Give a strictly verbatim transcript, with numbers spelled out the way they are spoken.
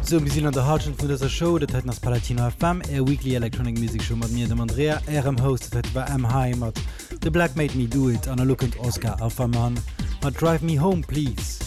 So bis an der Halschen vun der Show, dat hat ass Palatino F M e Weekly Electronic Music Show mat mir dem Andrea Ärem Host dat war M Heimat. The Black made me do it an a lookend Oscar auf a Mann. But drive me home please.